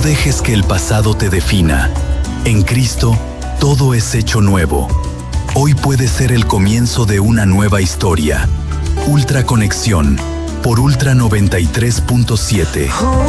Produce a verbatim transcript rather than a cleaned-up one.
dejes que el pasado te defina. En Cristo, todo es hecho nuevo. Hoy puede ser el comienzo de una nueva historia. Ultra Conexión, por Ultra noventa y tres punto siete.